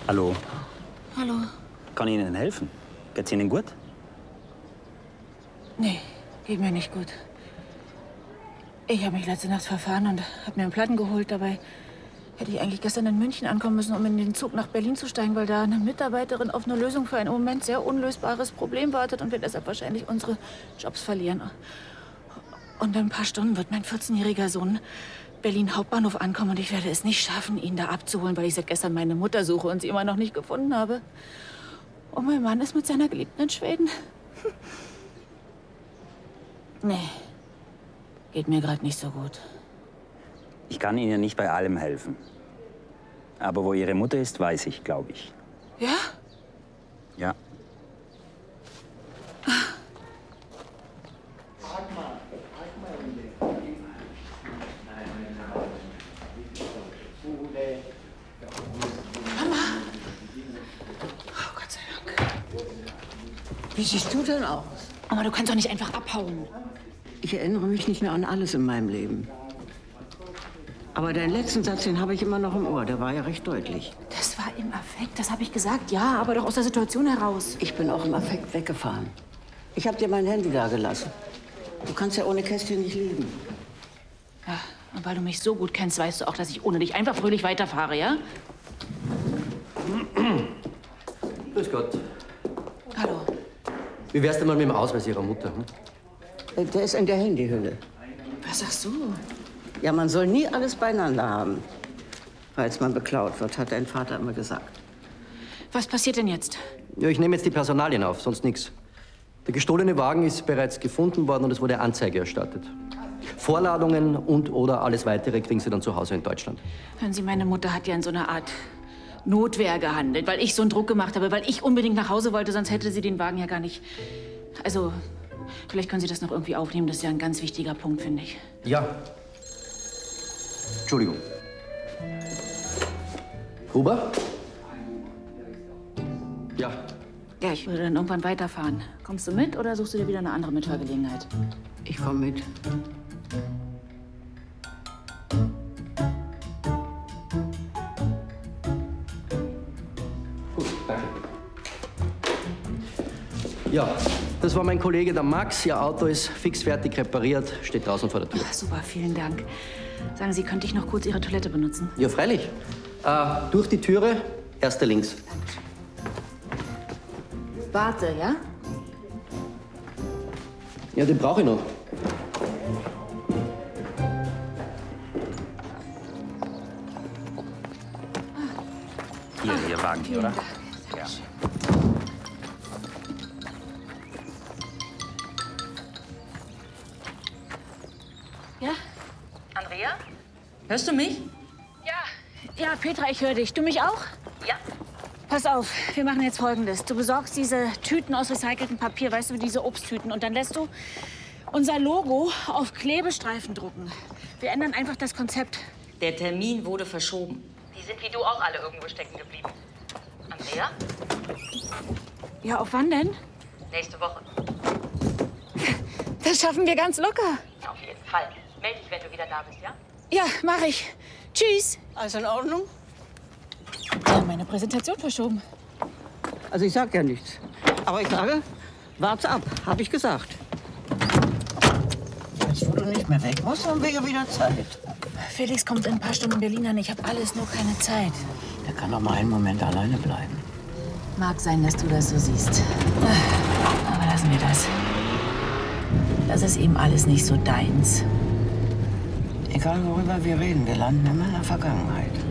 Hallo. Hallo. Kann ich Ihnen helfen? Geht's Ihnen gut? Nee, geht mir nicht gut. Ich habe mich letzte Nacht verfahren und habe mir einen Platten geholt. Dabei hätte ich eigentlich gestern in München ankommen müssen, um in den Zug nach Berlin zu steigen, weil da eine Mitarbeiterin auf eine Lösung für ein im Moment sehr unlösbares Problem wartet und wir deshalb wahrscheinlich unsere Jobs verlieren. Und in ein paar Stunden wird mein 14-jähriger Sohn Berlin Hauptbahnhof ankommen und ich werde es nicht schaffen, ihn da abzuholen, weil ich seit gestern meine Mutter suche und sie immer noch nicht gefunden habe. Und mein Mann ist mit seiner Geliebten in Schweden. Nee, geht mir gerade nicht so gut. Ich kann Ihnen nicht bei allem helfen. Aber wo Ihre Mutter ist, weiß ich, glaube ich. Ja? Ja. Mama! Oh, Gott sei Dank. Wie siehst du denn aus? Mama, du kannst doch nicht einfach abhauen. Ich erinnere mich nicht mehr an alles in meinem Leben. Aber deinen letzten Satz, den habe ich immer noch im Ohr. Der war ja recht deutlich. Das war im Affekt, das habe ich gesagt. Ja, aber doch aus der Situation heraus. Ich bin auch im Affekt weggefahren. Ich habe dir mein Handy da gelassen. Du kannst ja ohne Kästchen nicht leben. Ja, und weil du mich so gut kennst, weißt du auch, dass ich ohne dich einfach fröhlich weiterfahre, ja? Grüß Gott. Hallo. Wie wär's denn mal mit dem Ausweis Ihrer Mutter? Der ist in der Handyhülle. Was sagst du? Ja, man soll nie alles beieinander haben. Falls man beklaut wird, hat dein Vater immer gesagt. Was passiert denn jetzt? Ja, ich nehme jetzt die Personalien auf, sonst nichts. Der gestohlene Wagen ist bereits gefunden worden und es wurde Anzeige erstattet. Vorladungen und/oder alles Weitere kriegen Sie dann zu Hause in Deutschland. Hören Sie, meine Mutter hat ja in so einer Art Notwehr gehandelt, weil ich so einen Druck gemacht habe, weil ich unbedingt nach Hause wollte, sonst hätte sie den Wagen ja gar nicht. Also, vielleicht können Sie das noch irgendwie aufnehmen, das ist ja ein ganz wichtiger Punkt, finde ich. Ja. Entschuldigung. Huber? Ja. Ja, ich würde dann irgendwann weiterfahren. Kommst du mit oder suchst du dir wieder eine andere Mitfahrgelegenheit? Ich komme mit. Gut, danke. Ja, das war mein Kollege, der Max. Ihr Auto ist fix fertig repariert, steht draußen vor der Tür. Ach, super, vielen Dank. Sagen Sie, könnte ich noch kurz Ihre Toilette benutzen? Ja, freilich. Durch die Türe, erste links. Warte, ja? Ja, den brauche ich noch. Hier, Ihr Wagen, oder? Ja. Ja? Andrea? Hörst du mich? Ja, Petra, ich höre dich. Du mich auch? Ja. Pass auf, wir machen jetzt Folgendes. Du besorgst diese Tüten aus recyceltem Papier, weißt du, diese Obsttüten. Und dann lässt du unser Logo auf Klebestreifen drucken. Wir ändern einfach das Konzept. Der Termin wurde verschoben. Die sind wie du auch alle irgendwo stecken geblieben. Andrea? Ja, auf wann denn? Nächste Woche. Das schaffen wir ganz locker. Auf jeden Fall. Meld dich, wenn du wieder da bist, ja? Ja, mache ich. Tschüss. Alles in Ordnung? Ja, meine Präsentation verschoben. Also ich sag ja nichts. Aber ich sage, warte ab, habe ich gesagt. Jetzt, wo du nicht mehr weg musst, haben wir ja wieder Zeit. Felix kommt in ein paar Stunden in Berlin an. Ich habe alles, nur keine Zeit. Der kann doch mal einen Moment alleine bleiben. Mag sein, dass du das so siehst. Aber lassen wir das. Das ist eben alles nicht so deins. Egal worüber wir reden, wir landen immer in der Vergangenheit.